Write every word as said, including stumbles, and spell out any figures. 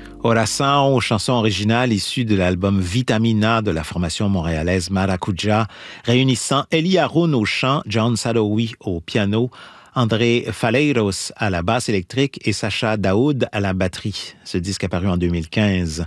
Oração, aux chansons originales issues de l'album Vitamina de la formation montréalaise Maracuja, réunissant Eli Haroun au chant, John Sadowi au piano, André Faleiros à la basse électrique et Sacha Daoud à la batterie. Ce disque apparu en deux mille quinze.